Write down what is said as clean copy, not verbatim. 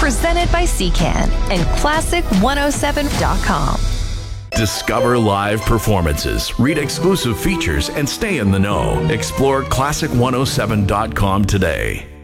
Presented by CCAN and Classic107.com. Discover live performances, read exclusive features, and stay in the know. Explore Classic107.com today.